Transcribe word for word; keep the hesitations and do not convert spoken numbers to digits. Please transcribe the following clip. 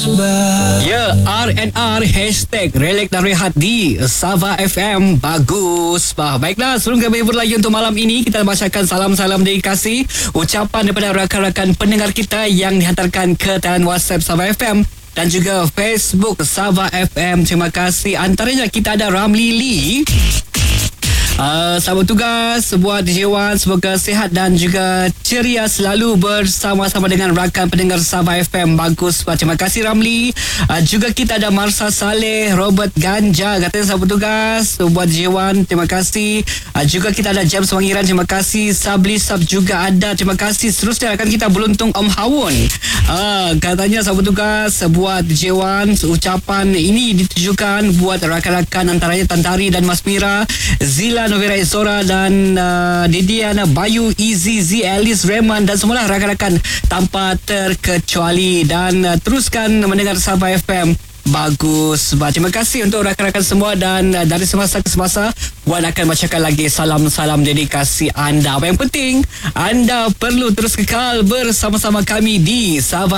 Ya, R and R Hashtag Relax dan Rehat di Sabah F M. Bagus bah. Baiklah, sebelum kami berlayar untuk malam ini, kita bacakan salam-salam dedikasi, ucapan daripada rakan-rakan pendengar kita yang dihantarkan ke talian WhatsApp Sabah F M dan juga Facebook Sabah F M. Terima kasih. Antaranya kita ada Ramli Lee. Uh, sahabat tugas, buat D J Wan, semoga sihat dan juga ceria selalu bersama-sama dengan rakan pendengar Sabah F M. Bagus, terima kasih Ramli. Uh, juga kita ada Marsa Saleh, Robert Ganja, katanya sahabat tugas, buat D J Wan, terima kasih. Uh, juga kita ada James Wangiran, terima kasih. Sabli Sab juga ada, terima kasih. Seterusnya rakan kita Beruntung Om Hawun. Uh, katanya sahabat tugas, buat D J Wan, ucapan ini ditujukan buat rakan-rakan antaranya Tantari dan Mas Mira, Zila, Novera Izora dan uh, Didiana, Bayu, Easy, Z, Alice, Raymond dan semualah rakan-rakan tanpa terkecuali. Dan uh, teruskan mendengar Sabah F M. Bagus. Terima kasih untuk rakan-rakan semua dan uh, dari semasa ke semasa Wan akan bacakan lagi salam-salam dedikasi anda. Apa yang penting, anda perlu terus kekal bersama-sama kami di Sabah